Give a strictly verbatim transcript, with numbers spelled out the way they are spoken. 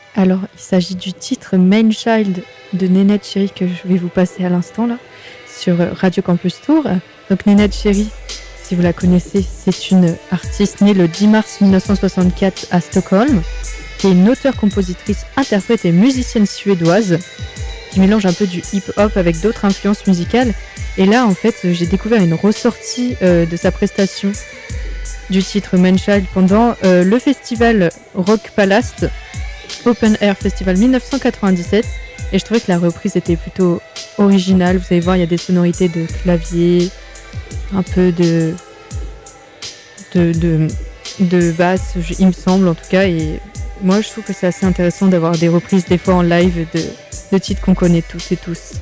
Alors, il s'agit du titre Main Child de Neneh Cherry que je vais vous passer à l'instant là, sur Radio Campus Tour. Donc Neneh Cherry, si vous la connaissez, c'est une artiste née le dix mars mille neuf cent soixante-quatre à Stockholm, qui est une auteure, compositrice, interprète et musicienne suédoise, qui mélange un peu du hip-hop avec d'autres influences musicales. Et là, en fait, j'ai découvert une ressortie euh, de sa prestation du titre Main Child pendant euh, le festival Rock Palace Open Air Festival mille neuf cent quatre-vingt-dix-sept, et je trouvais que la reprise était plutôt originale. Vous allez voir, il y a des sonorités de clavier, un peu de de, de, de basse, il me semble en tout cas, et moi je trouve que c'est assez intéressant d'avoir des reprises des fois en live de, de titres qu'on connaît tous et tous.